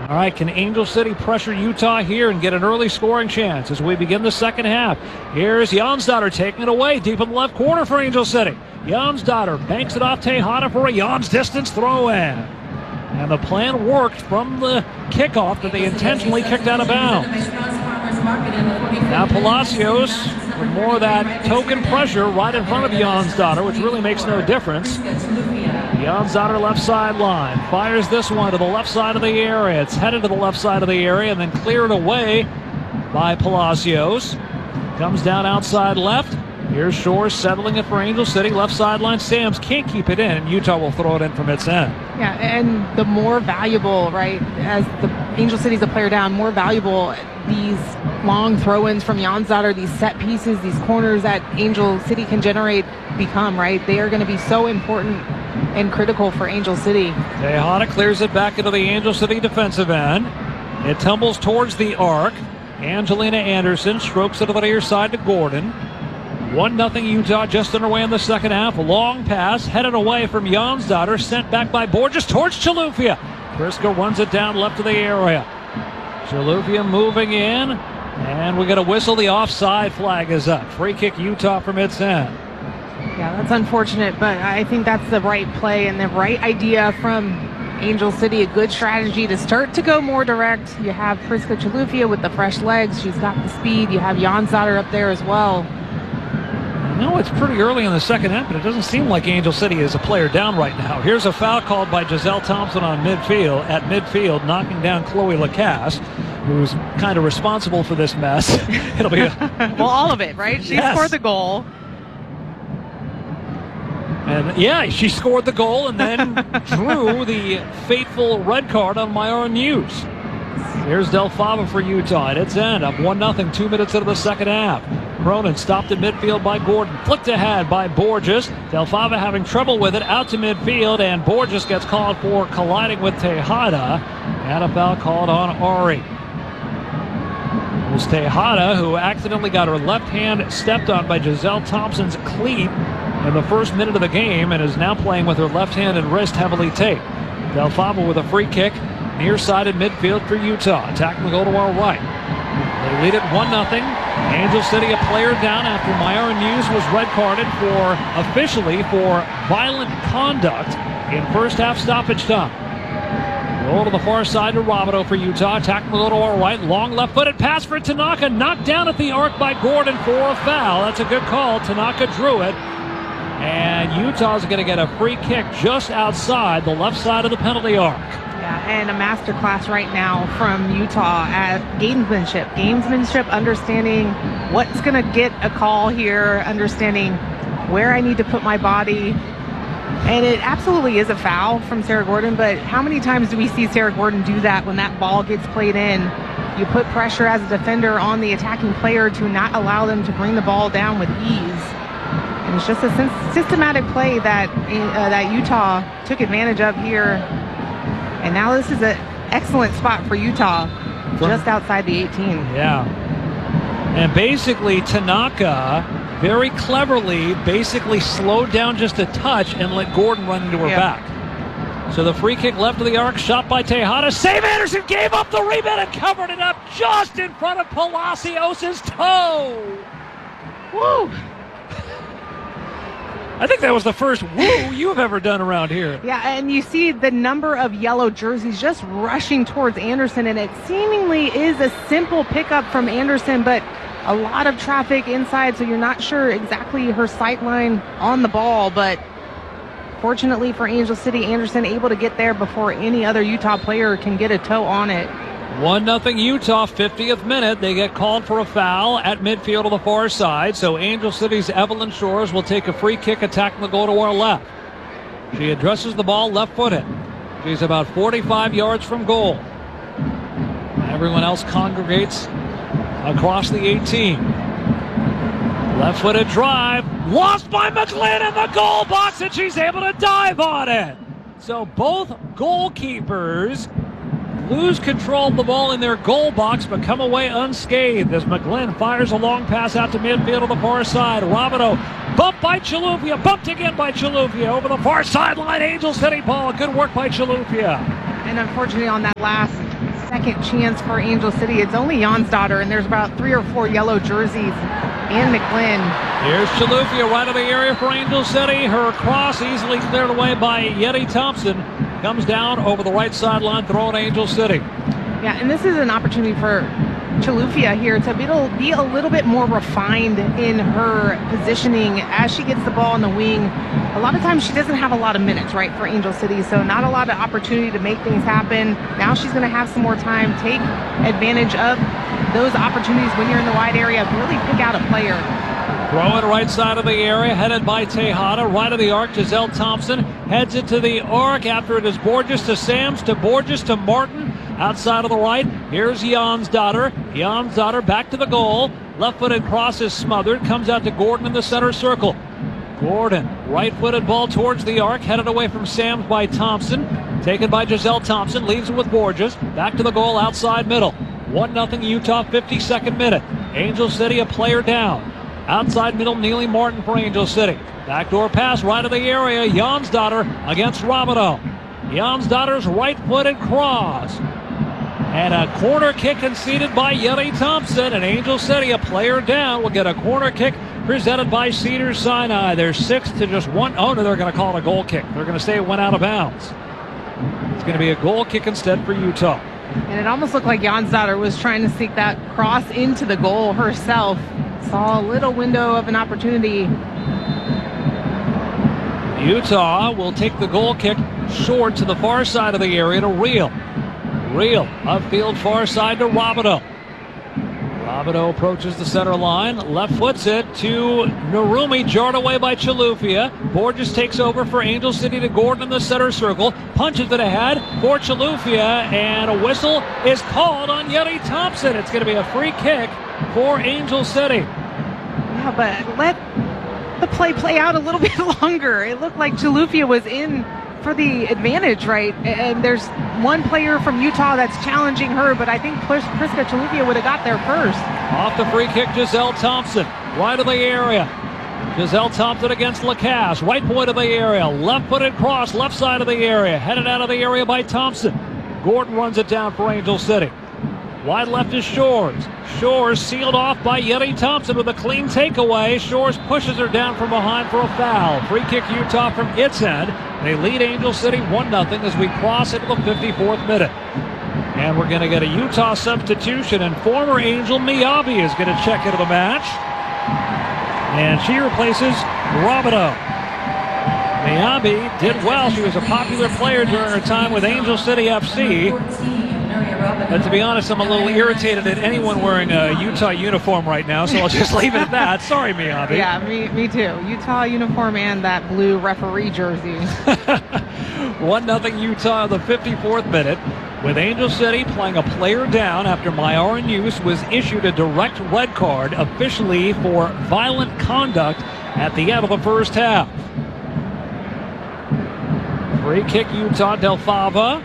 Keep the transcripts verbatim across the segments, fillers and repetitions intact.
All right, can Angel City pressure Utah here and get an early scoring chance as we begin the second half? Here's Jonsdottir taking it away deep in the left corner for Angel City. Jonsdottir banks it off Tejada for a Jans distance throw in. And the plan worked from the kickoff that they intentionally kicked out of bounds. Now Palacios with more of that token pressure right in front of Jonsdottir, which really makes no difference. Jonsdottir left sideline, fires this one to the left side of the area. It's headed to the left side of the area and then cleared away by Palacios. Comes down outside left. Here's Shores settling it for Angel City. Left sideline, Sams can't keep it in. Utah will throw it in from its end. Yeah, and the more valuable, right, as the Angel City's a player down, more valuable these long throw-ins from Jonsdottir, these set pieces, these corners that Angel City can generate become, right? They are going to be so important and critical for Angel City. Tejada clears it back into the Angel City defensive end. It tumbles towards the arc. Angelina Anderson strokes it to the near side to Gordon. one nothing Utah just underway in the second half. A long pass headed away from Jonsdottir, sent back by Borges towards Chilufya. Prisco runs it down left of the area. Chilufya moving in, and we got a whistle. The offside flag is up. Free kick Utah from its end. Yeah, that's unfortunate, but I think that's the right play and the right idea from Angel City. A good strategy to start to go more direct. You have Prisca Chilufya with the fresh legs. She's got the speed. You have Jonsdottir up there as well. No, it's pretty early in the second half, but it doesn't seem like Angel City is a player down right now. Here's a foul called by Giselle Thompson on midfield, at midfield, knocking down Chloe Lacasse, who's kind of responsible for this mess. It'll be a, well, all of it, right? She yes. scored the goal. And yeah, she scored the goal and then drew the fateful red card on Myron Hughes. Here's Del Fava for Utah at its end, up one nothing, two minutes into the second half. Cronin stopped at midfield by Gordon, flicked ahead by Borges. Del Fava having trouble with it, out to midfield, and Borges gets called for colliding with Tejada, and a foul called on Ari. It was Tejada who accidentally got her left hand stepped on by Giselle Thompson's cleat in the first minute of the game, and is now playing with her left hand and wrist heavily taped. Del Fava with a free kick, near-sided midfield for Utah. Attacking the goal to our right. They lead it one nothing. Angel City a player down after Myron Hughes was red-carded for, officially, for violent conduct in first half stoppage time. Roll to the far side to Robideau for Utah. Attacking the goal to our right. Long left-footed pass for Tanaka. Knocked down at the arc by Gordon for a foul. That's a good call. Tanaka drew it. And Utah's going to get a free kick just outside the left side of the penalty arc. Yeah, and a masterclass right now from Utah at gamesmanship. Gamesmanship, understanding what's going to get a call here, understanding where I need to put my body. And it absolutely is a foul from Sarah Gordon, but how many times do we see Sarah Gordon do that when that ball gets played in? You put pressure as a defender on the attacking player to not allow them to bring the ball down with ease. And it's just a systematic play that uh, that Utah took advantage of here. And now this is an excellent spot for Utah, just outside the eighteen. Yeah. And basically, Tanaka very cleverly basically slowed down just a touch and let Gordon run into her yeah. back. So the free kick left of the arc, shot by Tejada. Save Anderson, gave up the rebound and covered it up just in front of Palacios' toe. Woo! I think that was the first woo you have ever done around here. Yeah, and you see the number of yellow jerseys just rushing towards Anderson, and it seemingly is a simple pickup from Anderson, but a lot of traffic inside, so you're not sure exactly her sight line on the ball, but fortunately for Angel City, Anderson able to get there before any other Utah player can get a toe on it. one nothing Utah, fiftieth minute. They get called for a foul at midfield on the far side. So Angel City's Evelyn Shores will take a free kick, attacking the goal to our left. She addresses the ball left-footed. She's about forty-five yards from goal. Everyone else congregates across the eighteen. Left-footed drive. Lost by McGlynn in the goal box, and she's able to dive on it. So both goalkeepers lose control of the ball in their goal box, but come away unscathed as McGlynn fires a long pass out to midfield on the far side. Robideau bumped by Chilufya, bumped again by Chilufya over the far sideline. Angel City ball. Good work by Chilufya. And unfortunately, on that last second chance for Angel City, it's only Jonsdottir, and there's about three or four yellow jerseys and McGlynn. Here's Chilufya right of the area for Angel City. Her cross easily cleared away by Yeti Thompson. Comes down over the right sideline, throwing Angel City. Yeah, and this is an opportunity for Chilufya here to be, be a little bit more refined in her positioning as she gets the ball in the wing. A lot of times she doesn't have a lot of minutes, right, for Angel City, so not a lot of opportunity to make things happen. Now she's going to have some more time, take advantage of those opportunities when you're in the wide area, really pick out a player. Throw it right side of the area, headed by Tejada. Right of the arc, Giselle Thompson heads it to the arc. After it is Borges to Sams, to Borges to Martin. Outside of the right, here's Jonsdottir. Jonsdottir back to the goal. Left-footed cross is smothered. Comes out to Gordon in the center circle. Gordon, right-footed ball towards the arc. Headed away from Sams by Thompson. Taken by Giselle Thompson. Leaves it with Borges. Back to the goal outside middle. one nothing Utah, fifty-second minute. Angel City a player down. Outside middle, Neely Martin for Angel City. Backdoor pass right of the area. Jonsdottir against Robideau. Jonsdottir's right-footed cross. And a corner kick conceded by Yeti Thompson. And Angel City, a player down, will get a corner kick presented by Cedars-Sinai. They're six to just one. Oh, no, they're going to call it a goal kick. They're going to say it went out of bounds. It's going to be a goal kick instead for Utah. And it almost looked like Jonsdottir was trying to sneak that cross into the goal herself. Saw a little window of an opportunity. Utah will take the goal kick short to the far side of the area to Reel. Reel upfield far side to Robideau. Robideau approaches the center line, left foots it to Narumi, jarred away by Chilufya. Borges takes over for Angel City to Gordon in the center circle, punches it ahead for Chilufya, and a whistle is called on Yeti Thompson. It's going to be a free kick for Angel City. Yeah, but let the play play out a little bit longer. It looked like Chilufya was in for the advantage, right? And there's one player from Utah that's challenging her, but I think Priska Chilufya would have got there first. Off the free kick, Giselle Thompson, right of the area. Giselle Thompson against Lacasse, right point of the area, left-footed cross, left side of the area, headed out of the area by Thompson. Gordon runs it down for Angel City. Wide left is Shores. Shores sealed off by Yeti Thompson with a clean takeaway. Shores pushes her down from behind for a foul. Free kick Utah from its end. They lead Angel City one nothing as we cross into the fifty-fourth minute. And we're going to get a Utah substitution, and former Angel Miyabi is going to check into the match. And she replaces Robideau. Miyabi did well. She was a popular player during her time with Angel City F C. But to be honest, I'm a little irritated at anyone wearing a Utah uniform right now, so I'll just leave it at that. Sorry, Miyabi. Yeah, me, me too. Utah uniform and that blue referee jersey. one nothing Utah in the fifty-fourth minute, with Angel City playing a player down after Myron Hughes was issued a direct red card officially for violent conduct at the end of the first half. Free kick Utah, Del Fava.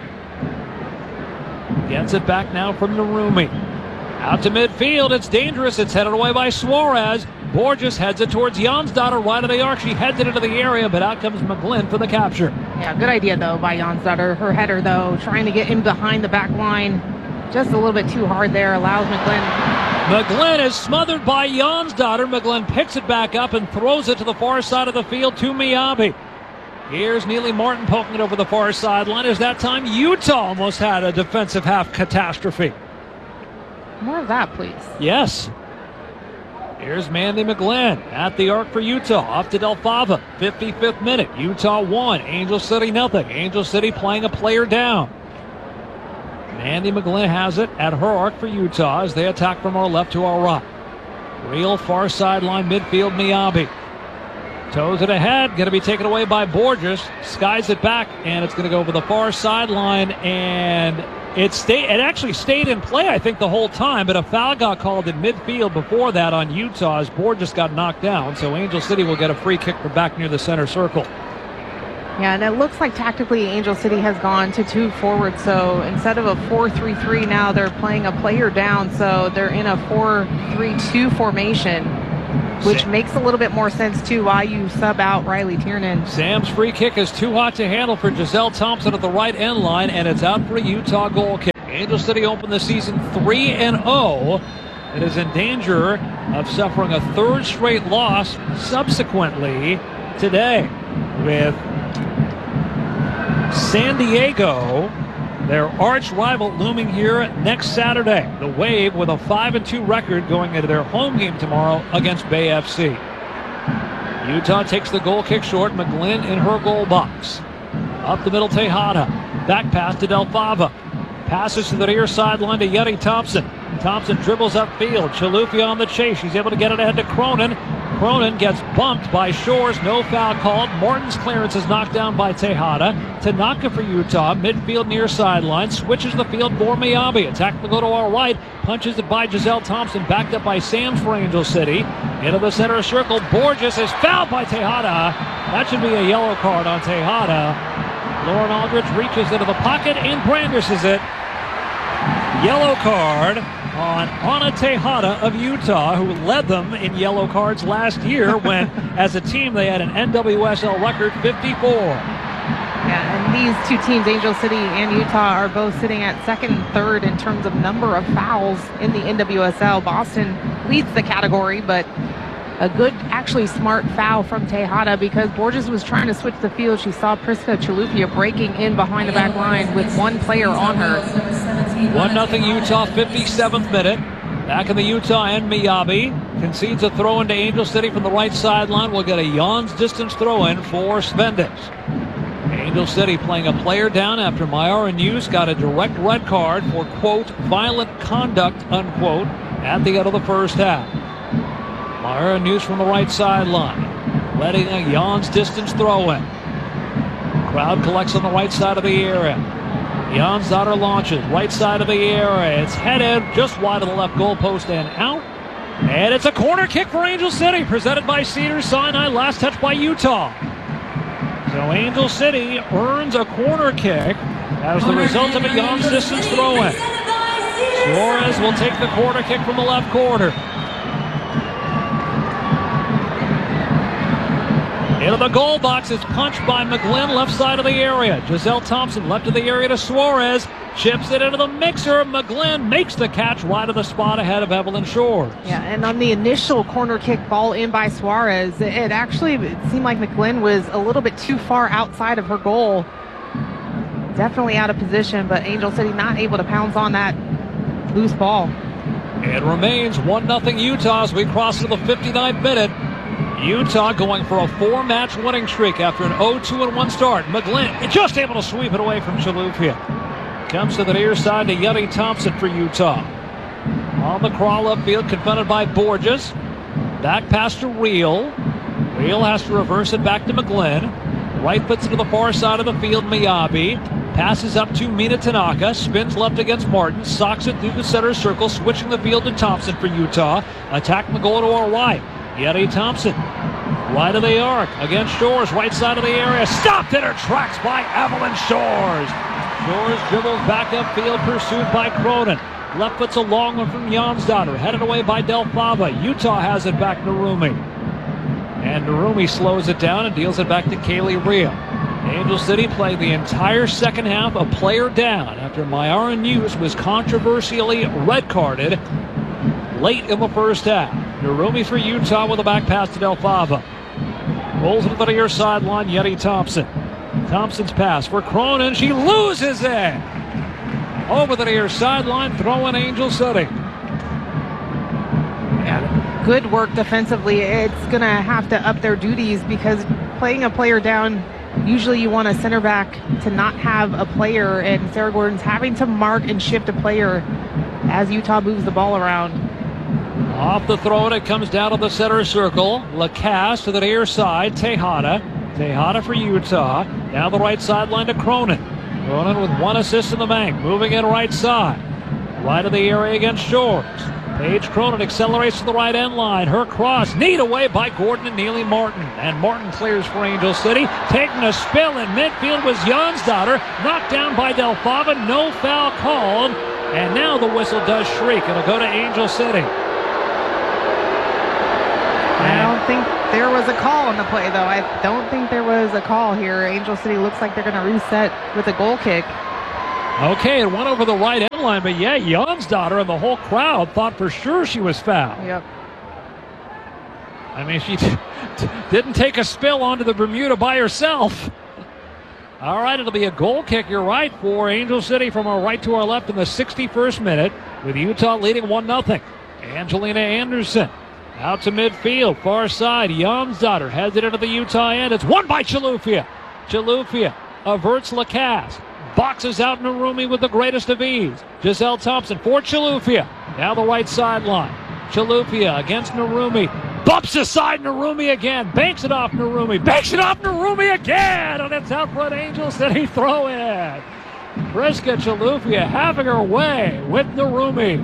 Gets it back now from Narumi. Out to midfield. It's dangerous. It's headed away by Suarez. Borges heads it towards Jonsdottir right of the arc. She heads it into the area, but out comes McGlynn for the capture. Yeah, good idea, though, by Jonsdottir. Her header, though, trying to get in behind the back line. Just a little bit too hard there. Allows McGlynn. McGlynn is smothered by Jonsdottir. McGlynn picks it back up and throws it to the far side of the field to Miyabi. Here's Neely Martin poking it over the far sideline. As that time, Utah almost had a defensive half catastrophe. More of that, please. Yes. Here's Mandy McGlynn at the arc for Utah. Off to Del Fava. fifty-fifth minute. Utah one. Angel City nothing. Angel City playing a player down. Mandy McGlynn has it at her arc for Utah as they attack from our left to our right. Real far sideline midfield Miyabi. Toes it ahead, going to be taken away by Borges. Skies it back, and it's going to go over the far sideline, and it stayed. It actually stayed in play, I think, the whole time, but a foul got called in midfield before that on Utah as Borges got knocked down, so Angel City will get a free kick from back near the center circle. Yeah, and it looks like tactically Angel City has gone to two forward, so instead of a four three three now, they're playing a player down, so they're in a four three two formation. which Sam. makes a little bit more sense, too, why you sub out Riley Tiernan. Sam's free kick is too hot to handle for Giselle Thompson at the right end line, and it's out for a Utah goal kick. Angel City opened the season three and oh. It is in danger of suffering a third straight loss subsequently today, with San Diego, their arch rival, looming here next Saturday. The Wave with a five and two record going into their home game tomorrow against Bay F C. Utah takes the goal kick short. McGlynn in her goal box. Up the middle, Tejada. Back pass to Del Fava. Passes to the near sideline to Yeti Thompson. Thompson dribbles upfield. Chilufya on the chase. She's able to get it ahead to Cronin. Cronin gets bumped by Shores. No foul called. Martin's clearance is knocked down by Tejada. Tanaka for Utah. Midfield near sideline. Switches the field for Miyabi. Attack will go to our right. Punches it by Giselle Thompson. Backed up by Sams for Angel City. Into the center circle. Borges is fouled by Tejada. That should be a yellow card on Tejada. Lauren Aldridge reaches into the pocket and brandishes it. Yellow card on Ana Tejada of Utah, who led them in yellow cards last year when, as a team, they had an N W S L record fifty-four. Yeah, and these two teams, Angel City and Utah, are both sitting at second and third in terms of number of fouls in the N W S L. Boston leads the category, but a good, actually smart foul from Tejada because Borges was trying to switch the field. She saw Priska Chilufya breaking in behind the back line with one player on her. one nothing Utah, fifty-seventh minute. Back in the Utah end, Miyabi concedes a throw into Angel City from the right sideline. We'll get a Jan's distance throw in for Svendes. Angel City playing a player down after Myara News got a direct red card for, quote, violent conduct, unquote, at the end of the first half. Myra News from the right sideline, letting a Jan's distance throw in. Crowd collects on the right side of the area. Jan's daughter launches, right side of the area. It's headed just wide of the left goalpost and out. And it's a corner kick for Angel City, presented by Cedars-Sinai, last touch by Utah. So Angel City earns a corner kick as the result of a Jan's distance throw in. Suarez will take the corner kick from the left corner. Into the goal box is punched by McGlynn, left side of the area. Giselle Thompson left of the area to Suarez. Chips it into the mixer. McGlynn makes the catch wide of the spot ahead of Evelyn Shores. Yeah, and on the initial corner kick ball in by Suarez, it actually it seemed like McGlynn was a little bit too far outside of her goal. Definitely out of position, but Angel City not able to pounce on that loose ball. It remains one nothing Utah as we cross to the fifty-ninth minute. Utah going for a four-match winning streak after an oh two one start. McGlynn just able to sweep it away from Chilufya. Comes to the near side to Yeti Thompson for Utah. On the crawl upfield, confronted by Borges. Back pass to Reel. Reel has to reverse it back to McGlynn. Right puts it to the far side of the field, Miyabi. Passes up to Mina Tanaka. Spins left against Martin. Socks it through the center circle, switching the field to Thompson for Utah. Attacking the goal to our right. Yeti Thompson, right of the arc, against Shores, right side of the area, stopped in her tracks by Evelyn Shores. Shores dribbles back upfield, pursued by Cronin. Left foot's a long one from Jansdotter, headed away by Del Fava. Utah has it back to Narumi. And Narumi slows it down and deals it back to Kaylee Rhea. Angel City played the entire second half a player down after Myara News was controversially red-carded late in the first half. Narumi for Utah with a back pass to Del Fava. Rolls into the near sideline, Yeti Thompson. Thompson's pass for Cronin. She loses it. Over the near sideline, throwing Angel City. Yeah, good work defensively. It's going to have to up their duties because playing a player down, usually you want a center back to not have a player, and Sarah Gordon's having to mark and shift a player as Utah moves the ball around. Off the throw, and it comes down to the center circle. Lacasse to the near side. Tejada. Tejada for Utah. Now the right sideline to Cronin. Cronin with one assist in the bank. Moving in right side. Right of the area against Shores. Paige Cronin accelerates to the right end line. Her cross. Kneed away by Gordon and Neely Martin. And Martin clears for Angel City. Taking a spill in midfield was Jansdotter. Knocked down by Del Fava. No foul called. And now the whistle does shriek. It'll go to Angel City. I don't think there was a call on the play, though. I don't think there was a call here. Angel City looks like they're going to reset with a goal kick. Okay, it went over the right end line, but yeah, Jonsdottir and the whole crowd thought for sure she was fouled. Yep. I mean, she t- t- didn't take a spill onto the Bermuda by herself. All right, it'll be a goal kick, you're right, for Angel City from our right to our left in the sixty-first minute, with Utah leading one nothing. Angelina Anderson out to midfield, far side. Jonsdottir heads it into the Utah end. It's won by Chilufya. Chilufya averts Lacasse. Boxes out Narumi with the greatest of ease. Giselle Thompson for Chilufya. Now the right sideline. Chilufya against Narumi. Bumps aside Narumi again. Banks it off Narumi. Banks it off Narumi again. And it's out for an Angel City throw in. Priska Chilufya having her way with Narumi.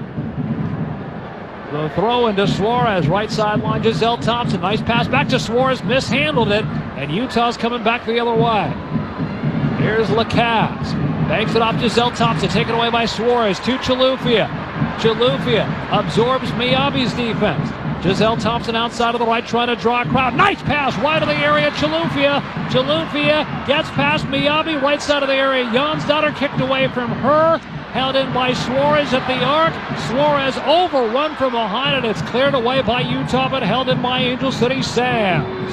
The throw into Suarez, right sideline. Giselle Thompson. Nice pass back to Suarez. Mishandled it. And Utah's coming back the other way. Here's Lacasse. Banks it off Giselle Thompson. Taken away by Suarez to Chilufya. Chilufya absorbs Miyabi's defense. Giselle Thompson outside of the right trying to draw a crowd. Nice pass wide of the area. Chilufya. Chilufya gets past Miyabi. Right side of the area. Jonsdottir kicked away from her. Held in by Suarez at the arc. Suarez overrun from behind, and it's cleared away by Utah, but held in by Angel City Sams.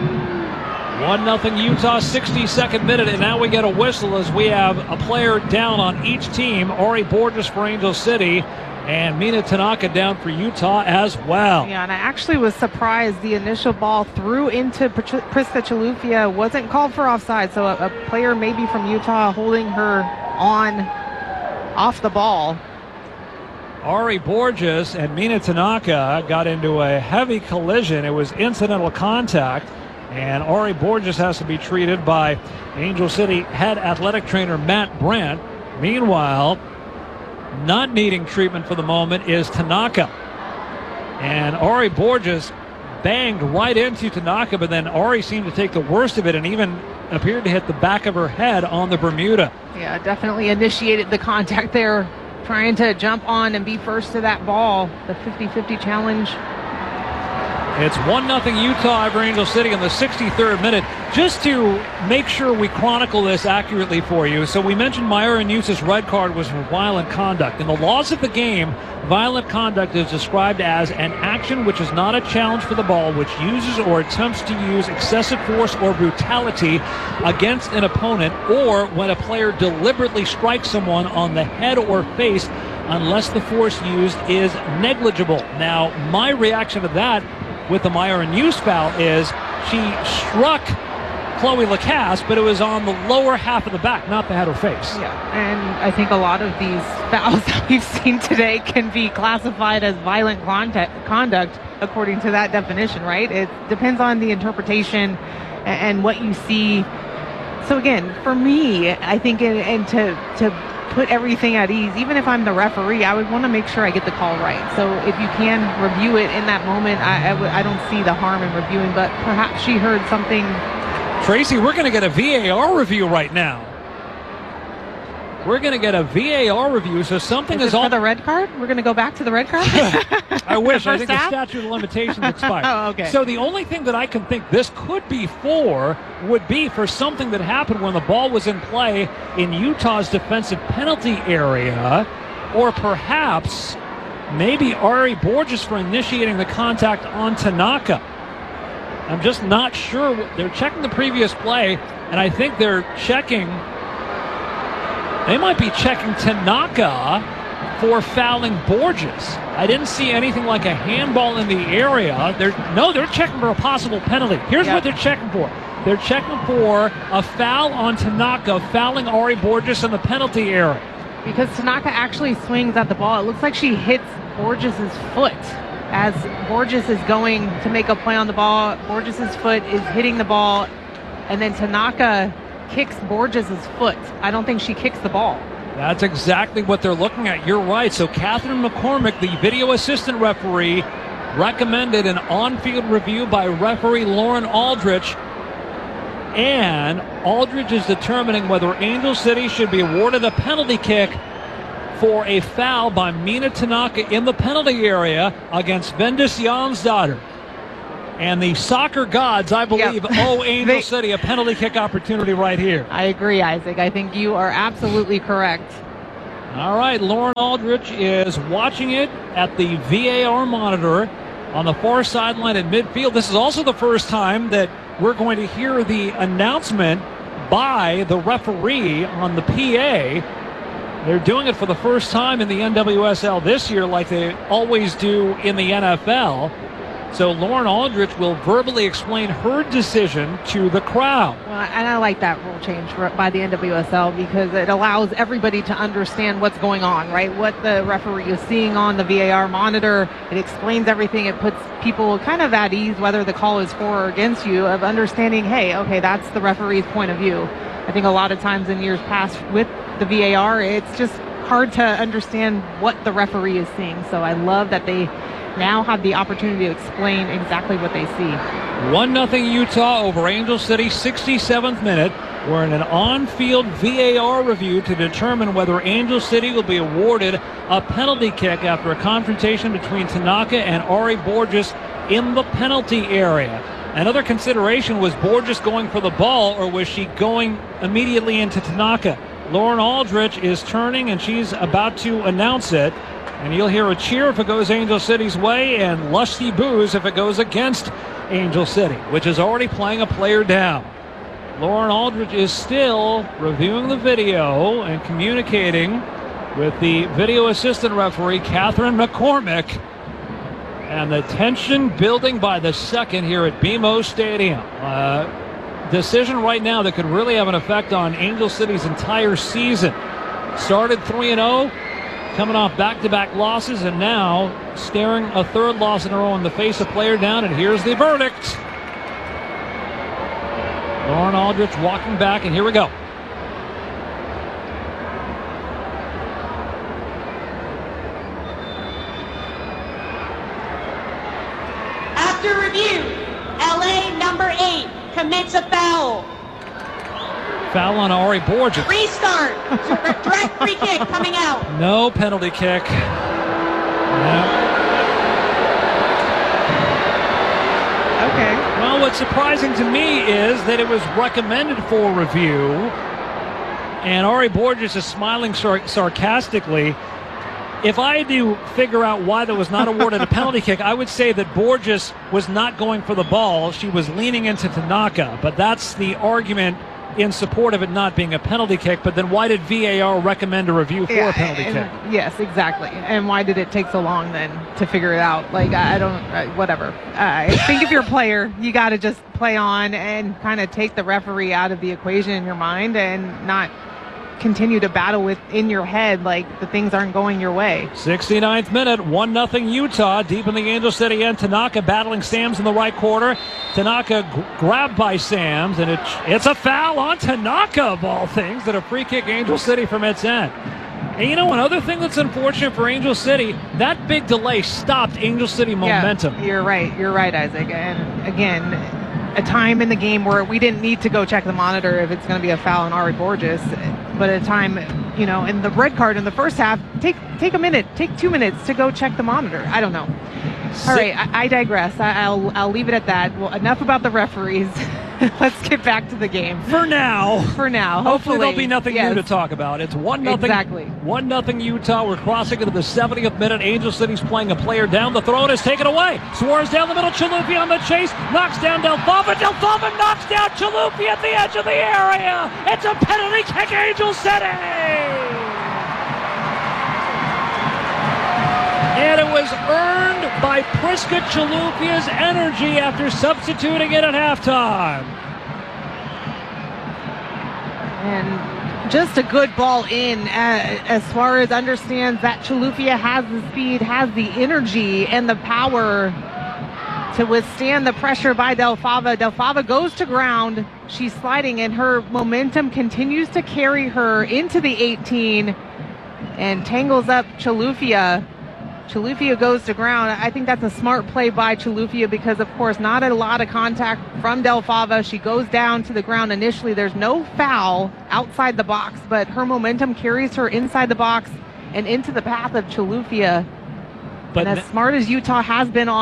one nothing Utah, sixty-second minute, and now we get a whistle as we have a player down on each team. Ari Borges for Angel City and Mina Tanaka down for Utah as well. Yeah, and I actually was surprised the initial ball through into Priska Chilufya wasn't called for offside, so a, a player maybe from Utah holding her on off the ball. Ari Borges and Mina Tanaka got into a heavy collision. It was incidental contact, and Ari Borges has to be treated by Angel City head athletic trainer Matt Brandt. Meanwhile, not needing treatment for the moment is Tanaka. And Ari Borges banged right into Tanaka, but then Ari seemed to take the worst of it and even appeared to hit the back of her head on the Bermuda. Yeah, definitely initiated the contact there, trying to jump on and be first to that ball. The fifty-fifty challenge. It's one nothing Utah over Angel City in the sixty-third minute. Just to make sure we chronicle this accurately for you, so we mentioned Myra Nuse's red card was for violent conduct. In the laws of the game, violent conduct is described as an action which is not a challenge for the ball, which uses or attempts to use excessive force or brutality against an opponent, or when a player deliberately strikes someone on the head or face unless the force used is negligible. Now, my reaction to that with the Myra Nuse foul is she struck Chloe Lacasse, but it was on the lower half of the back, not the head or face. Yeah, and I think a lot of these fouls that we've seen today can be classified as violent contact, conduct according to that definition, right? It depends on the interpretation and, and what you see. So again, for me, I think, and, and to to put everything at ease, even if I'm the referee, I would want to make sure I get the call right. So if you can review it in that moment, I, I, w- I don't see the harm in reviewing, but perhaps she heard something. Tracy, we're going to get a V A R review right now. We're going to get a V A R review, so something is, is it all... for the red card? We're going to go back to the red card? I wish. I first think half? the statute of limitations expired. Oh, okay. So the only thing that I can think this could be for would be for something that happened when the ball was in play in Utah's defensive penalty area, or perhaps maybe Ari Borges for initiating the contact on Tanaka. I'm just not sure. They're checking the previous play, and I think they're checking... They might be checking Tanaka for fouling Borges. I didn't see anything like a handball in the area. They're, no, they're checking for a possible penalty. Here's yep. what they're checking for. They're checking for a foul on Tanaka, fouling Ari Borges in the penalty area. Because Tanaka actually swings at the ball. It looks like she hits Borges' foot as Borges is going to make a play on the ball. Borges' foot is hitting the ball, and then Tanaka kicks Borges' foot. I don't think she kicks the ball. That's exactly what they're looking at. You're right. So Catherine McCormick, the video assistant referee, recommended an on-field review by referee Lauren Aldrich. And Aldrich is determining whether Angel City should be awarded a penalty kick for a foul by Mina Tanaka in the penalty area against Vendis Jonsdottir. And the soccer gods, I believe, Yep. owe Angel They- City a penalty kick opportunity right here. I agree, Isaac. I think you are absolutely correct. All right, Lauren Aldrich is watching it at the V A R monitor on the far sideline at midfield. This is also the first time that we're going to hear the announcement by the referee on the P A. They're doing it for the first time in the N W S L this year, like they always do in the N F L. So Lauren Aldrich will verbally explain her decision to the crowd. Well, and I like that rule change for, by the N W S L because it allows everybody to understand what's going on, right? What the referee is seeing on the V A R monitor. It explains everything. It puts people kind of at ease, whether the call is for or against you, of understanding, hey, okay, that's the referee's point of view. I think a lot of times in years past with the V A R, it's just hard to understand what the referee is seeing. So I love that they now have the opportunity to explain exactly what they see. one nothing Utah over Angel City, sixty-seventh minute. We're in an on-field V A R review to determine whether Angel City will be awarded a penalty kick after a confrontation between Tanaka and Ari Borges in the penalty area. Another consideration was Borges going for the ball, or was she going immediately into Tanaka? Lauren Aldrich is turning, and she's about to announce it. And you'll hear a cheer if it goes Angel City's way, and lusty boos if it goes against Angel City, which is already playing a player down. Lauren Aldrich is still reviewing the video and communicating with the video assistant referee, Catherine McCormick. And the tension building by the second here at B M O Stadium. Uh, decision right now that could really have an effect on Angel City's entire season. Started three and oh. Coming off back-to-back losses, and now staring a third loss in a row in the face of player down, and here's the verdict. Lauren Aldrich walking back, and here we go. After review, L A number eight commits a foul. Foul on Ari Borges. Restart. Direct free kick coming out. No penalty kick. No. Okay. Well, what's surprising to me is that it was recommended for review, and Ari Borges is smiling sar- sarcastically. If I had to figure out why there was not awarded a penalty kick, I would say that Borges was not going for the ball. She was leaning into Tanaka, but that's the argument in support of it not being a penalty kick. But then why did V A R recommend a review for Yeah, a penalty and- kick? Yes, exactly. And why did it take so long then to figure it out? Like, I I don't, uh, whatever. Uh, I think if you're a player, you got to just play on and kind of take the referee out of the equation in your mind and not continue to battle with in your head like the things aren't going your way. sixty-ninth minute, one nothing Utah, deep in the Angel City end. Tanaka battling Sams in the right quarter. Tanaka g- grabbed by Sams, and it, it's a foul on Tanaka, of all things, and a free kick Angel City from its end. And you know, another thing that's unfortunate for Angel City, that big delay stopped Angel City momentum. Yeah, you're right. You're right, Isaac. And again, a time in the game where we didn't need to go check the monitor if it's going to be a foul on Ari Borges, but at a time, you know, in the red card in the first half, take take a minute, take two minutes to go check the monitor. I don't know. All right, I, I digress. I, I'll I'll leave it at that. Well, enough about the referees. Let's get back to the game. For now. For now. Hopefully, Hopefully there'll be nothing yes. new to talk about. It's one nothing. Exactly. One nothing Utah. We're crossing into the seventieth minute. Angel City's playing a player down. The throw is taken away. Suarez down the middle. Chalupi on the chase. Knocks down Del Fava. Del Fava knocks down Chalupi at the edge of the area. It's a penalty kick, Angel City. And it was earned by Priska Chalupia's energy after substituting it at halftime. And just a good ball in uh, as Suarez understands that Chalupia has the speed, has the energy, and the power to withstand the pressure by Del Fava. Del Fava goes to ground. She's sliding, and her momentum continues to carry her into the eighteen and tangles up Chalupia. Chalupia goes to ground. I think that's a smart play by Chalupia because, of course, not a lot of contact from Del Fava. She goes down to the ground initially. There's no foul outside the box, but her momentum carries her inside the box and into the path of Chalupia. But and as smart as Utah has been on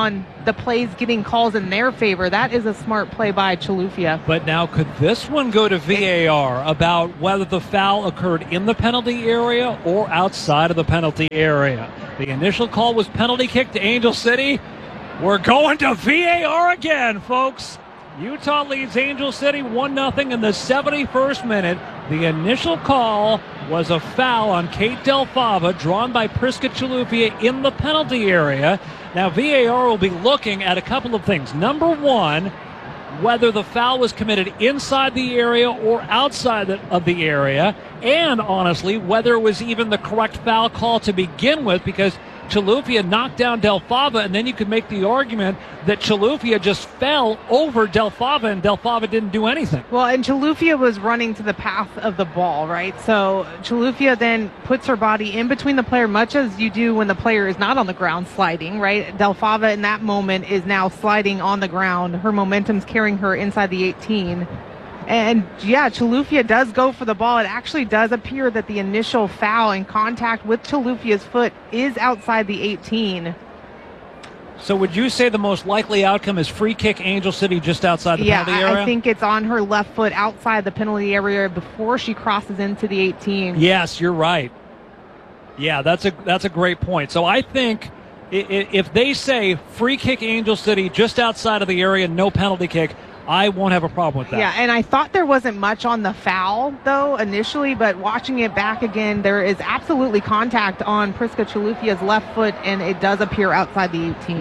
the plays getting calls in their favor. That is a smart play by Chilufya. But now could this one go to V A R about whether the foul occurred in the penalty area or outside of the penalty area? The initial call was penalty kick to Angel City. We're going to V A R again, folks. Utah leads Angel City one nothing in the seventy-first minute. The initial call was a foul on Kate Del Fava, drawn by Priska Chilufya in the penalty area. Now V A R will be looking at a couple of things. Number one, whether the foul was committed inside the area or outside of the area, and honestly, whether it was even the correct foul call to begin with, because Chilufya knocked down Del Fava, and then you could make the argument that Chilufya just fell over Del Fava, and Del Fava didn't do anything. Well, and Chilufya was running to the path of the ball, right? So Chilufya then puts her body in between the player, much as you do when the player is not on the ground sliding, right? Del Fava in that moment is now sliding on the ground. Her momentum's carrying her inside the eighteen. And yeah, Chilufya does go for the ball. It actually does appear that the initial foul and contact with Chilufya's foot is outside the eighteen. So would you say the most likely outcome is free kick Angel City just outside the yeah, penalty area? I think it's on her left foot outside the penalty area before she crosses into the eighteen. Yes, you're right. Yeah, that's a that's a great point. So I think if they say free kick Angel City just outside of the area, no penalty kick, I won't have a problem with that. Yeah, and I thought there wasn't much on the foul, though, initially, but watching it back again, there is absolutely contact on Priska Chilufya's left foot, and it does appear outside the eighteen.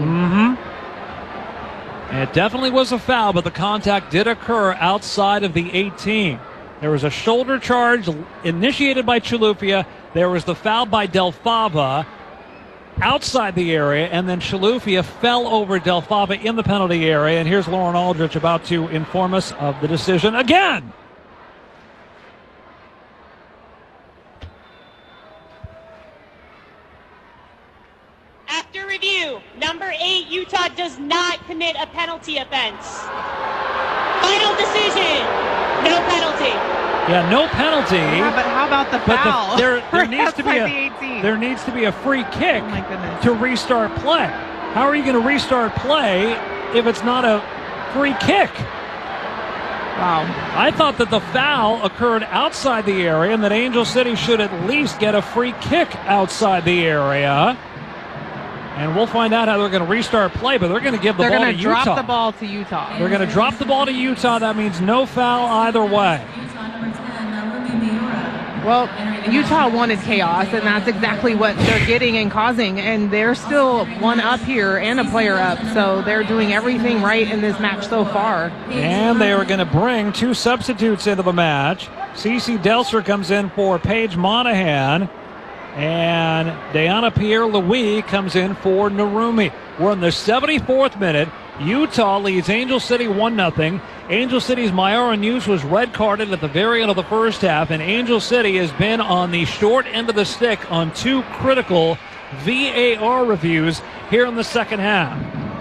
Mm-hmm. It definitely was a foul, but the contact did occur outside of the eighteen. There was a shoulder charge initiated by Chilufya. There was the foul by Del Fava outside the area, and then Chilufya fell over Del Fava in the penalty area. And here's Lauren Aldrich about to inform us of the decision again. After review, number eight, Utah does not commit a penalty offense. Final decision, no penalty. Yeah, no penalty. Yeah, but how about the foul? But the, there, there needs to be a the eighteen. there needs to be a free kick Oh my goodness. to restart play. How are you going to restart play if it's not a free kick? Wow. I thought that the foul occurred outside the area and that Angel City should at least get a free kick outside the area. And we'll find out how they're going to restart play, but they're going to give the They're ball to going to Utah. drop the ball to Utah. They're going to drop the ball to Utah. That means no foul either way. Well, Utah wanted chaos, and that's exactly what they're getting and causing. And they're still one up here and a player up, so they're doing everything right in this match so far. And they are going to bring two substitutes into the match. Cece Delser comes in for Paige Monahan, and Diana Pierre-Louis comes in for Narumi. We're in the seventy-fourth minute. Utah leads Angel City one nothing. Angel City's Mayara News was red carded at the very end of the first half, and Angel City has been on the short end of the stick on two critical V A R reviews here in the second half.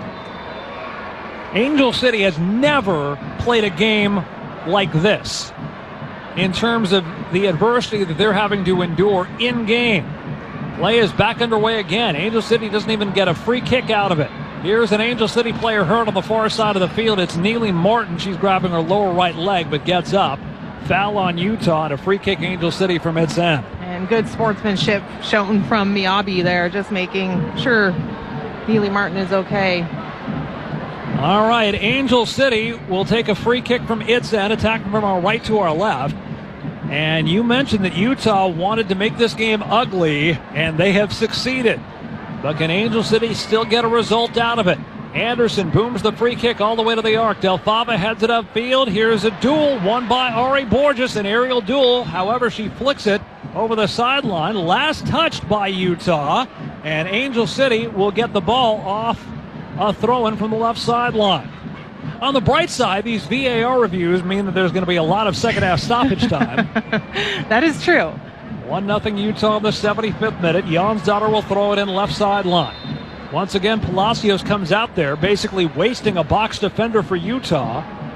Angel City has never played a game like this in terms of the adversity that they're having to endure in game. Play is back underway again. Angel City doesn't even get a free kick out of it. Here's an Angel City player hurt on the far side of the field. It's Neely Martin. She's grabbing her lower right leg, but gets up. Foul on Utah and a free kick Angel City from its end. And good sportsmanship shown from Miyabi there, just making sure Neely Martin is okay. All right, Angel City will take a free kick from its end, attacking from our right to our left. And you mentioned that Utah wanted to make this game ugly, and they have succeeded. But can Angel City still get a result out of it? Anderson booms the free kick all the way to the arc. Del Fava heads it upfield. Here's a duel won by Ari Borges, an aerial duel. However, she flicks it over the sideline. Last touched by Utah. And Angel City will get the ball off a throw-in from the left sideline. On the bright side, these V A R reviews mean that there's going to be a lot of second-half stoppage time. That is true. one nothing Utah in the seventy-fifth minute. Jonsdottir will throw it in left sideline. Once again, Palacios comes out there, basically wasting a box defender for Utah.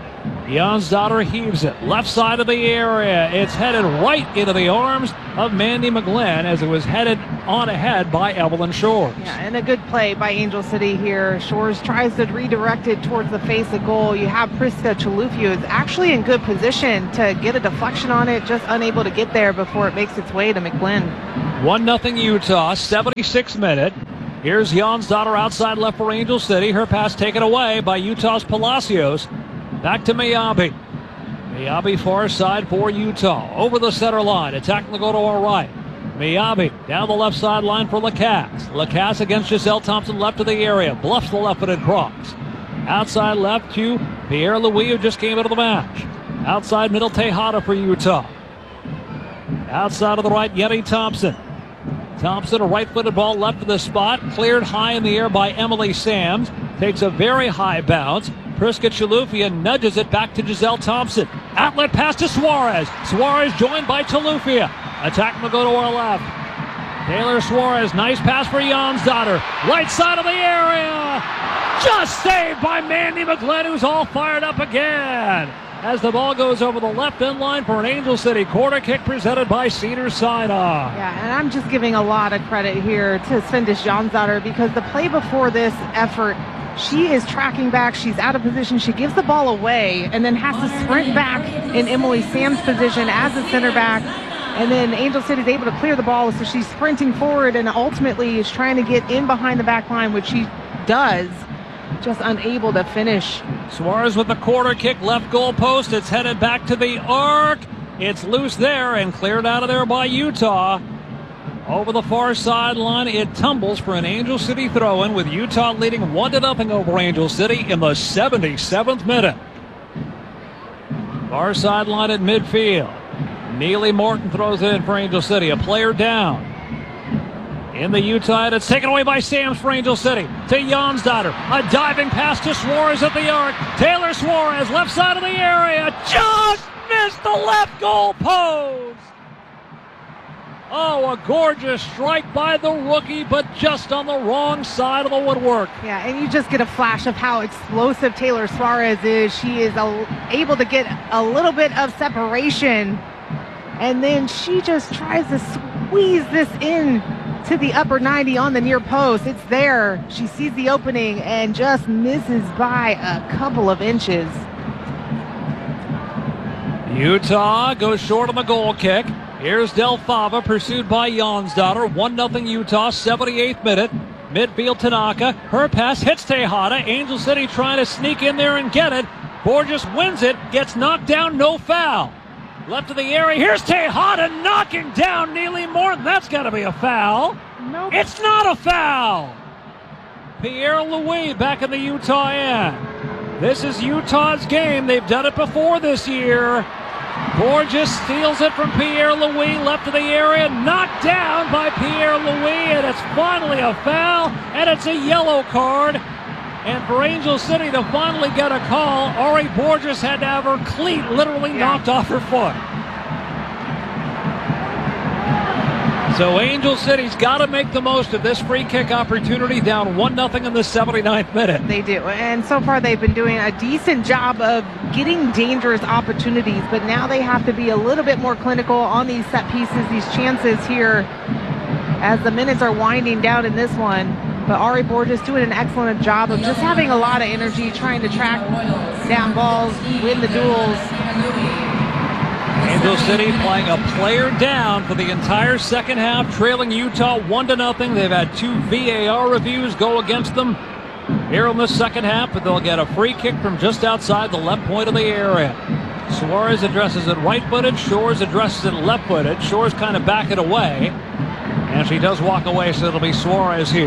Jonsdottir heaves it left side of the area. It's headed right into the arms of Mandy McGlynn as it was headed on ahead by Evelyn Shores. Yeah, and a good play by Angel City here. Shores tries to redirect it towards the face of goal. You have Priska Chalufio is actually in good position to get a deflection on it, just unable to get there before it makes its way to McGlynn. one nothing Utah, seventy-sixth minute. Here's Jonsdottir outside left for Angel City. Her pass taken away by Utah's Palacios. Back to Miyabi. Miyabi far side for Utah. Over the center line. Attacking the goal to our right. Miyabi down the left sideline for Lacasse. Lacasse against Giselle Thompson left of the area. Bluffs the left-footed cross. Outside left to Pierre Louis, who just came into the match. Outside middle Tejada for Utah. Outside of the right, Yenny Thompson. Thompson, a right-footed ball left of the spot. Cleared high in the air by Emily Sams. Takes a very high bounce. Priska Chalufia nudges it back to Giselle Thompson. Outlet pass to Suarez. Suarez joined by Chalufia. Attack will go to our left. Taylor Suarez, nice pass for Jonsdottir. Right side of the area. Just saved by Mandy McGlynn, who's all fired up again. As the ball goes over the left end line for an Angel City corner kick presented by Cedars-Sinai. Yeah, and I'm just giving a lot of credit here to Svendis Jonsdottir because the play before this effort, she is tracking back. She's out of position. She gives the ball away and then has to sprint back in Emily Sam's position as a center back. And then Angel City is able to clear the ball, so she's sprinting forward and ultimately is trying to get in behind the back line, which she does, just unable to finish. Suarez with the corner kick, left goal post. It's headed back to the arc. It's loose there and cleared out of there by Utah. Over the far sideline, it tumbles for an Angel City throw-in with Utah leading one to nothing over Angel City in the seventy-seventh minute. Far sideline at midfield. Neely Morton throws it in for Angel City. A player down. In the Utah, it's taken away by Sams for Angel City. To Jonsdottir. A diving pass to Suarez at the arc. Taylor Suarez, left side of the area. Just missed the left goal post. Oh, a gorgeous strike by the rookie, but just on the wrong side of the woodwork. Yeah, and you just get a flash of how explosive Taylor Suarez is. She is a, able to get a little bit of separation, and then she just tries to squeeze this in to the upper ninety on the near post. It's there. She sees the opening and just misses by a couple of inches. Utah goes short on the goal kick. Here's Del Fava, pursued by Jonsdottir. one nothing Utah, seventy-eighth minute. Midfield Tanaka. Her pass hits Tejada. Angel City trying to sneak in there and get it. Borges wins it. Gets knocked down. No foul. Left of the area. Here's Tejada knocking down Neely Morton. That's got to be a foul. Nope. It's not a foul. Pierre Louis back in the Utah end. This is Utah's game. They've done it before this year. Borges steals it from Pierre Louis, left of the area, knocked down by Pierre Louis, and it's finally a foul, and it's a yellow card. And for Angel City to finally get a call, Ari Borges had to have her cleat literally yeah. knocked off her foot. So Angel City's got to make the most of this free kick opportunity, down one nothing in the seventy-ninth minute. They do, and so far they've been doing a decent job of getting dangerous opportunities, but now they have to be a little bit more clinical on these set pieces, these chances here as the minutes are winding down in this one. But Ari Borges doing an excellent job of just having a lot of energy, trying to track down balls, win the duels. Angel City playing a player down for the entire second half, trailing Utah one to nothing. They've had two V A R reviews go against them here in the second half, but they'll get a free kick from just outside the left point of the area. Suarez addresses it right-footed. Shores addresses it left-footed. Shores kind of back it away, and she does walk away, so it'll be Suarez here.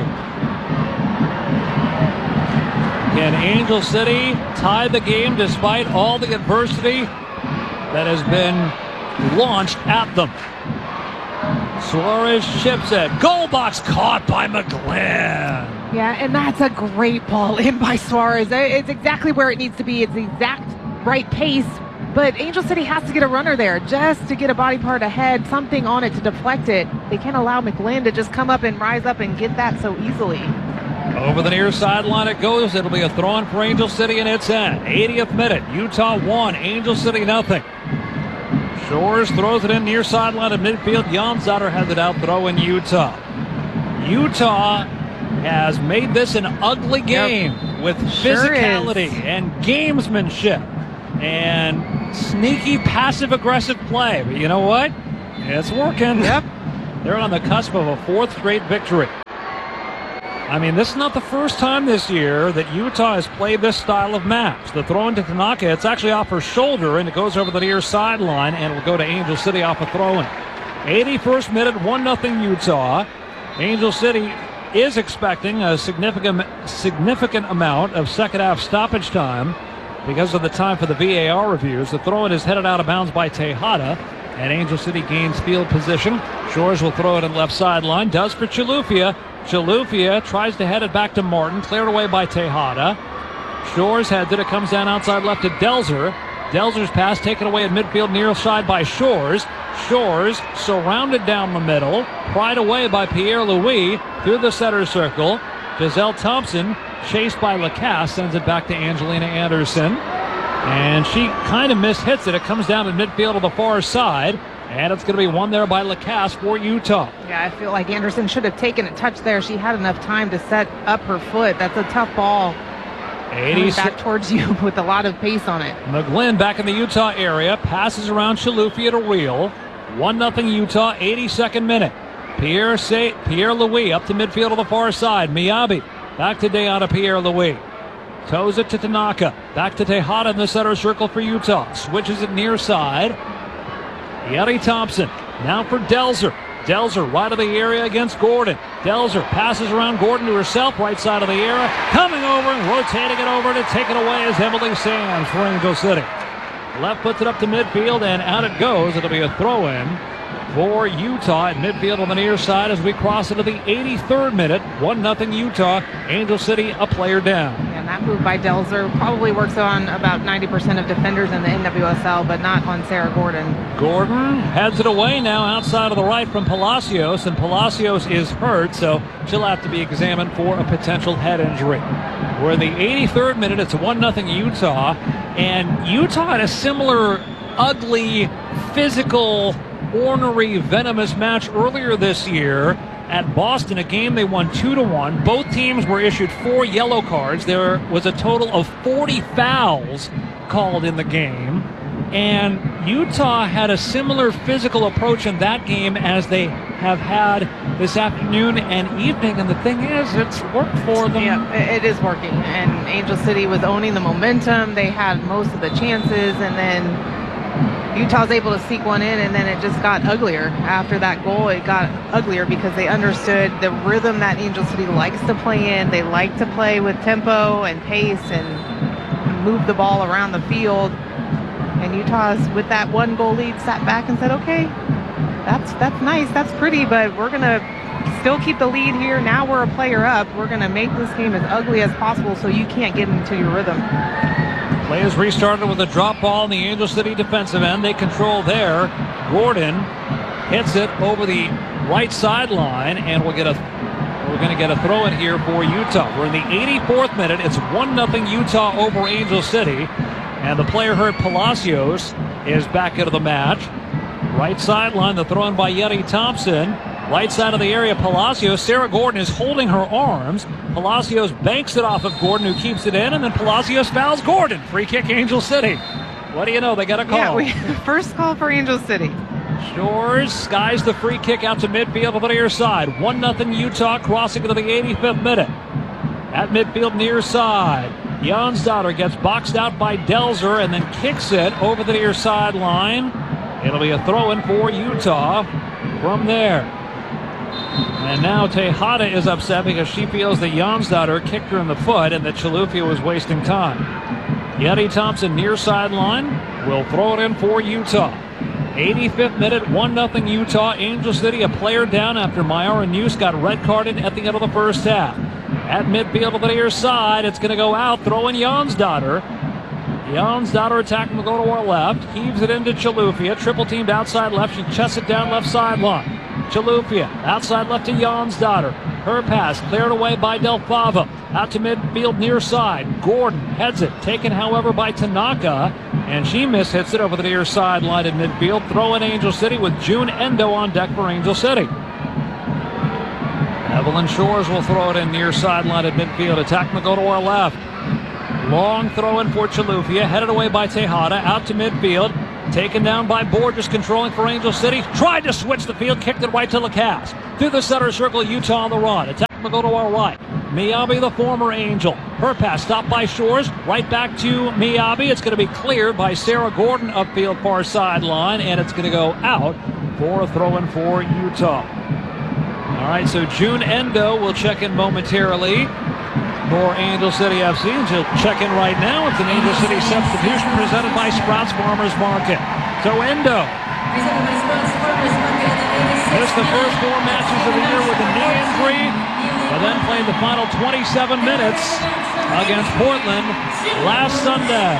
Can Angel City tie the game despite all the adversity that has been launched at them? Suarez chips it. Goal box caught by McGlynn. Yeah, and that's a great ball in by Suarez. It's exactly where it needs to be. It's the exact right pace, but Angel City has to get a runner there just to get a body part ahead, something on it to deflect it. They can't allow McGlynn to just come up and rise up and get that so easily. Over the near sideline it goes. It'll be a throw in for Angel City, and it's in. eightieth minute. Utah one, Angel City nothing. Shores throws it in near sideline at midfield. Jonsdottir has it out, throw in Utah. Utah has made this an ugly game yep. with physicality sure and gamesmanship and sneaky passive-aggressive play. But you know what? It's working. Yep. They're on the cusp of a fourth straight victory. I mean, this is not the first time this year that Utah has played this style of match. The throw into Tanaka, it's actually off her shoulder, and it goes over the near sideline, and will go to Angel City off a throw-in. eighty-first minute, one nothing Utah. Angel City is expecting a significant significant amount of second-half stoppage time because of the time for the V A R reviews. The throw-in is headed out of bounds by Tejada, and Angel City gains field position. Shores will throw it in left sideline, does for Chilufya. Chilufya tries to head it back to Martin, cleared away by Tejada. Shores heads it, it comes down outside left to Delzer. Delzer's pass taken away at midfield near side by Shores. Shores surrounded down the middle, pried away by Pierre-Louis through the center circle. Giselle Thompson, chased by Lacasse, sends it back to Angelina Anderson. And she kind of mishits it. It comes down at midfield to the far side. And it's going to be won there by Lacasse for Utah. Yeah, I feel like Anderson should have taken a touch there. She had enough time to set up her foot. That's a tough ball. eighty back towards you with a lot of pace on it. McGlynn back in the Utah area. Passes around Chilufya to Reel. one nothing Utah, eighty-second minute. Pierre Say, Pierre-Louis up to midfield to the far side. Miyabi back to Deanna Pierre-Louis. Toes it to Tanaka. Back to Tejada in the center circle for Utah. Switches it near side. Yeti Thompson now for Delzer. Delzer right of the area against Gordon. Delzer passes around Gordon to herself, right side of the area. Coming over and rotating it over to take it away is Emily Sands for Angel City. Left puts it up to midfield and out it goes. It'll be a throw-in for Utah at midfield on the near side as we cross into the eighty-third minute. one nothing Utah. Angel City a player down. And that move by Delzer probably works on about ninety percent of defenders in the N W S L, but not on Sarah Gordon. Gordon heads it away now outside of the right from Palacios, and Palacios is hurt, so she'll have to be examined for a potential head injury. We're in the eighty-third minute. It's one nothing Utah, and Utah had a similar ugly, physical, ornery, venomous match earlier this year at Boston, a game they won two to one. Both teams were issued four yellow cards. There was a total of forty fouls called in the game, and Utah had a similar physical approach in that game as they have had this afternoon and evening, and the thing is, it's worked for them. Yeah, it is working, and Angel City was owning the momentum. They had most of the chances, and then Utah's able to sneak one in, and then it just got uglier. After that goal, it got uglier because they understood the rhythm that Angel City likes to play in. They like to play with tempo and pace and move the ball around the field. And Utah's, with that one goal lead, sat back and said, okay, that's that's nice, that's pretty, but we're going to still keep the lead here. Now we're a player up. We're going to make this game as ugly as possible so you can't get into your rhythm. Play is restarted with a drop ball in the Angel City defensive end. They control there. Gordon hits it over the right sideline, and we'll get a we're going to get a throw in here for Utah. We're in the eighty-fourth minute. It's one nothing Utah over Angel City, and the player hurt Palacios is back into the match. Right sideline, the throw in by Yeti Thompson. Right side of the area, Palacios. Sarah Gordon is holding her arms. Palacios banks it off of Gordon, who keeps it in, and then Palacios fouls Gordon. Free kick, Angel City. What do you know? They got a call. Yeah, we, first call for Angel City. Shores skies the free kick out to midfield on the near side. one nothing Utah, crossing into the eighty-fifth minute. At midfield near side, Jonsdottir gets boxed out by Delzer and then kicks it over the near sideline. It'll be a throw-in for Utah from there. And now Tejada is upset because she feels that Jonsdottir kicked her in the foot and that Chilufya was wasting time. Yeti Thompson near sideline will throw it in for Utah. eighty-fifth minute, one nothing Utah. Angel City a player down after Myara News got red carded at the end of the first half. At midfield to the near side, it's going to go out, throwing Jonsdottir. Jonsdottir attacking the goal to our left, heaves it into Chilufya, triple teamed outside left, she chests it down left sideline. Chilufya, outside left to Jonsdottir. Her pass cleared away by Del Favo. Out to midfield near side. Gordon heads it, taken however by Tanaka, and she mishits it over the near sideline at midfield. Throw in Angel City with June Endo on deck for Angel City. Evelyn Shores will throw it in near sideline at midfield. Attack will go to our left. Long throw in for Chilufya, headed away by Tejada, out to midfield. Taken down by Borges, controlling for Angel City. Tried to switch the field, kicked it right to Lacasse. Through the center circle, Utah on the run. Attack will go to our right. Miyabi, the former Angel. Her pass stopped by Shores. Right back to Miyabi. It's going to be cleared by Sarah Gordon upfield far sideline, and it's going to go out for a throw in for Utah. All right, so June Endo will check in momentarily for Angel City F C. And she'll check in right now. It's an Angel City substitution presented by Sprouts Farmers Market. So Endo missed the first four matches of the year with a knee injury, but then played the final twenty-seven minutes against Portland last Sunday.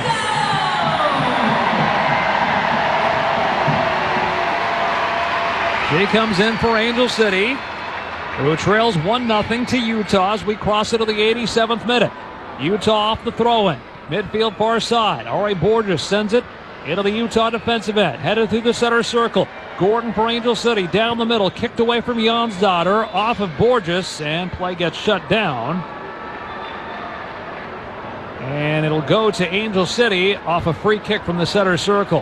She comes in for Angel City, who trails one nothing to Utah as we cross into the eighty-seventh minute. Utah off the throw-in. Midfield far side. Ari Borges sends it into the Utah defensive end. Headed through the center circle. Gordon for Angel City. Down the middle. Kicked away from Jonsdottir. Off of Borges. And play gets shut down. And it'll go to Angel City off a free kick from the center circle.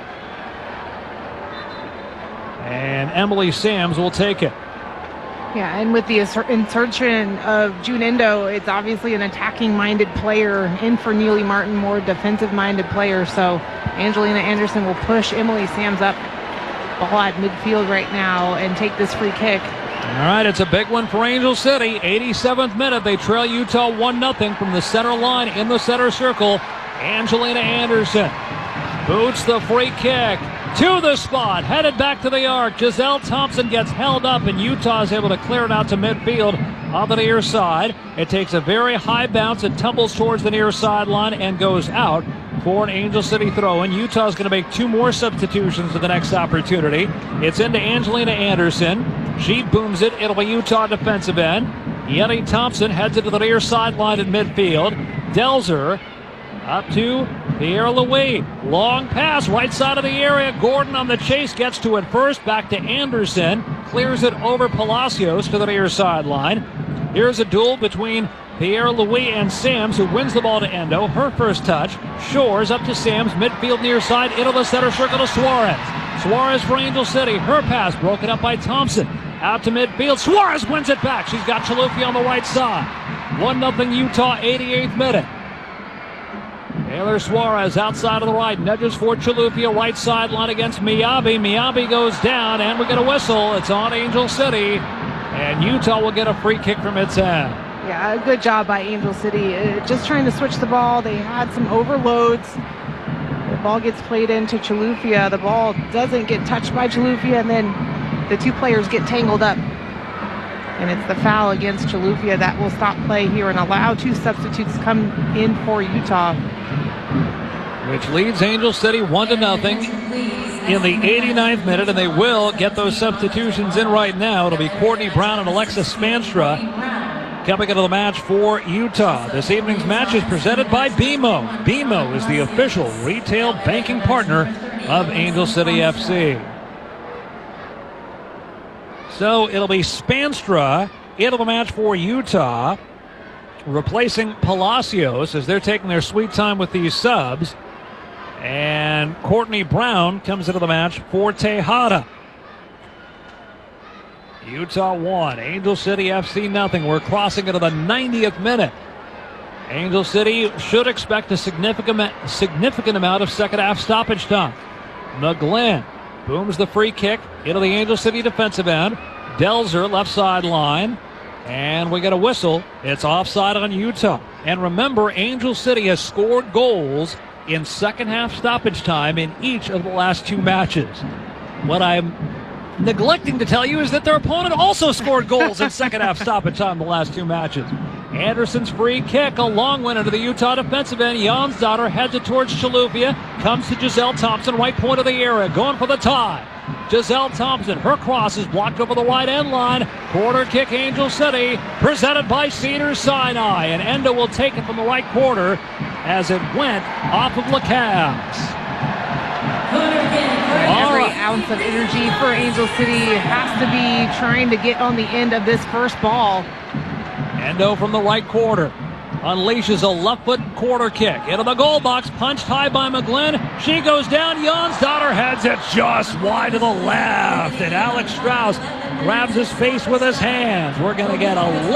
And Emily Sams will take it. Yeah, and with the insertion of June Endo, it's obviously an attacking-minded player. In for Neely Martin, more defensive-minded player. So Angelina Anderson will push Emily Sams up ball at midfield right now and take this free kick. All right, it's a big one for Angel City. eighty-seventh minute, they trail Utah one nothing from the center line in the center circle. Angelina Anderson boots the free kick to the spot, headed back to the arc. Giselle Thompson gets held up, and Utah is able to clear it out to midfield on the near side. It takes a very high bounce and tumbles towards the near sideline and goes out for an Angel City throw-in. Utah is going to make two more substitutions at the next opportunity. It's into Angelina Anderson. She booms it. It'll be Utah defensive end. Yenny Thompson heads it to the near sideline in midfield. Delzer up to Pierre Louis. Long pass, right side of the area. Gordon on the chase, gets to it first. Back to Anderson. Clears it over Palacios to the near sideline. Here's a duel between Pierre Louis and Sams, who wins the ball to Endo. Her first touch. Shores up to Sams. Midfield near side. Into the center circle to Suarez. Suarez for Angel City. Her pass broken up by Thompson. Out to midfield. Suarez wins it back. She's got Chilufya on the right side. one nothing Utah, eighty-eighth minute. Taylor Suarez outside of the right, nudges for Chilufya, right sideline against Miyabi. Miyabi goes down, and we get a whistle. It's on Angel City, and Utah will get a free kick from its end. Yeah, good job by Angel City. Uh, just trying to switch the ball. They had some overloads. The ball gets played into Chilufya. The ball doesn't get touched by Chilufya, and then the two players get tangled up. And it's the foul against Chilufya that will stop play here and allow two substitutes to come in for Utah. Which leads Angel City one to nothing in the eighty-ninth minute, and they will get those substitutions in right now. It'll be Courtney Brown and Alexa Spanstra coming into the match for Utah. This evening's match is presented by B M O. B M O is the official retail banking partner of Angel City F C. So it'll be Spanstra into the match for Utah, replacing Palacios as they're taking their sweet time with these subs. And Courtney Brown comes into the match for Tejada. Utah one, Angel City F C nothing. We're crossing into the ninetieth minute. Angel City should expect a significant, significant amount of second half stoppage time. McGlynn booms the free kick into the Angel City defensive end. Delzer left sideline. And we get a whistle. It's offside on Utah. And remember, Angel City has scored goals in second half stoppage time in each of the last two matches. What I'm neglecting to tell you is that their opponent also scored goals in second half stoppage time in the last two matches. Anderson's free kick, a long one into the Utah defensive end. Jonsdottir heads it towards Chilufya. Comes to Giselle Thompson, right point of the area, going for the tie. Giselle Thompson. Her cross is blocked over the right end line. Quarter kick, Angel City, presented by Cedars-Sinai. And Endo will take it from the right quarter as it went off of LeCavs. Every ounce of energy for Angel City has to be trying to get on the end of this first ball. Endo from the right quarter unleashes a left foot quarter kick into the goal box, punched high by McGlynn. She goes down. Jonsdottir heads it just wide to the left, and Alex Strauss grabs his face with his hands. We're going to get a